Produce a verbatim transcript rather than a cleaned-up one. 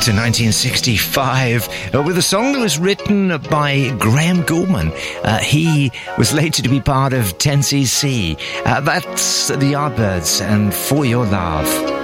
to nineteen sixty-five uh, with a song that was written by Graham Gouldman. Uh, he was later to be part of ten C C. Uh, that's the Yardbirds and For Your Love.